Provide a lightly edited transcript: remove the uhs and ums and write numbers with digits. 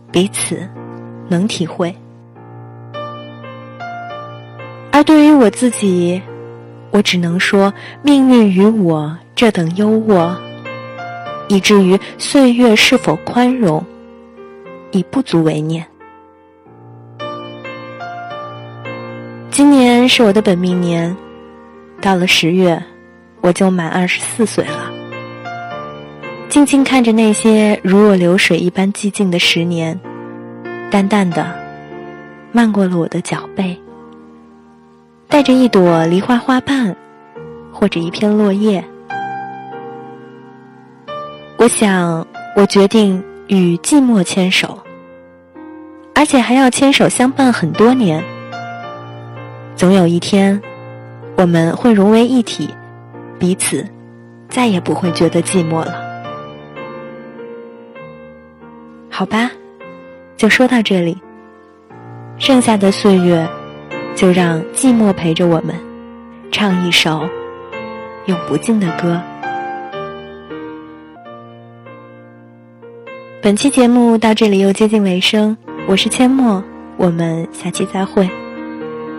彼此能体会。而对于我自己，我只能说命运与我这等优渥，以至于岁月是否宽容已不足为念。今年是我的本命年，到了10月我就满24岁了。静静看着那些如若流水一般寂静的10年，淡淡的漫过了我的脚背，带着一朵梨花花瓣或者一片落叶。我想我决定与寂寞牵手，而且还要牵手相伴很多年。总有一天我们会融为一体，彼此再也不会觉得寂寞了。好吧，就说到这里，剩下的岁月就让寂寞陪着我们，唱一首永不尽的歌。本期节目到这里又接近尾声，我是阡陌，我们下期再会。